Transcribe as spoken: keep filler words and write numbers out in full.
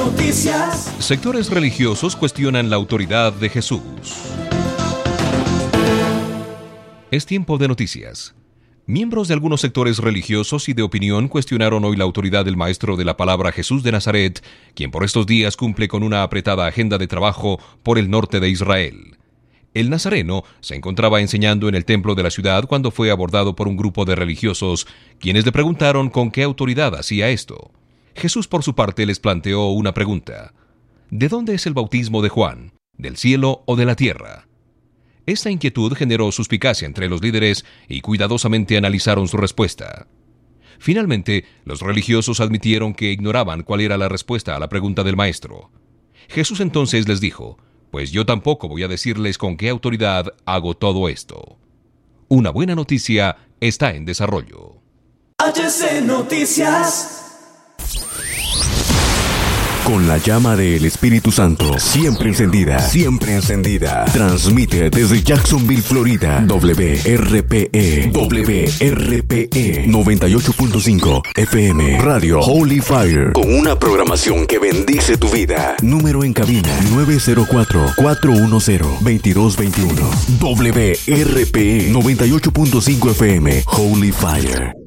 Noticias. Sectores religiosos cuestionan la autoridad de Jesús. Es tiempo de noticias. Miembros de algunos sectores religiosos y de opinión cuestionaron hoy la autoridad del maestro de la palabra Jesús de Nazaret, quien por estos días cumple con una apretada agenda de trabajo por el norte de Israel. El nazareno se encontraba enseñando en el templo de la ciudad cuando fue abordado por un grupo de religiosos, quienes le preguntaron con qué autoridad hacía esto. Jesús, por su parte, les planteó una pregunta. ¿De dónde es el bautismo de Juan? ¿Del cielo o de la tierra? Esta inquietud generó suspicacia entre los líderes y cuidadosamente analizaron su respuesta. Finalmente, los religiosos admitieron que ignoraban cuál era la respuesta a la pregunta del maestro. Jesús entonces les dijo, pues yo tampoco voy a decirles con qué autoridad hago todo esto. Una buena noticia está en desarrollo. H C Noticias. Con la llama del Espíritu Santo siempre encendida, siempre encendida. Transmite desde Jacksonville, Florida. W R P E, W R P E noventa y ocho punto cinco F M Radio Holy Fire. Con una programación que bendice tu vida. Número en cabina nueve cero cuatro, cuatro uno cero, dos dos dos uno. W R P E noventa y ocho punto cinco F M Holy Fire.